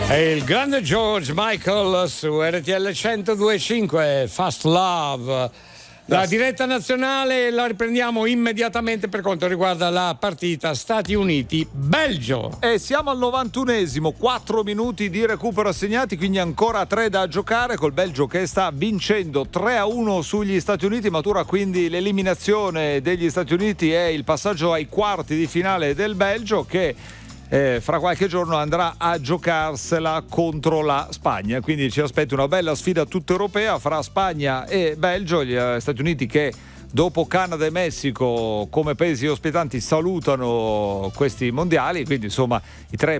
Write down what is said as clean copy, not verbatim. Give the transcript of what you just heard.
E il grande George Michael su RTL 102.5, Fast Love. La diretta nazionale la riprendiamo immediatamente per quanto riguarda la partita Stati Uniti-Belgio. E siamo al 91esimo, 4 minuti di recupero assegnati, quindi ancora 3 da giocare, col Belgio che sta vincendo 3-1 sugli Stati Uniti. Matura quindi l'eliminazione degli Stati Uniti e il passaggio ai quarti di finale del Belgio, che fra qualche giorno andrà a giocarsela contro la Spagna, quindi ci aspetta una bella sfida tutta europea fra Spagna e Belgio. Gli Stati Uniti che dopo Canada e Messico come paesi ospitanti salutano questi mondiali, quindi insomma i tre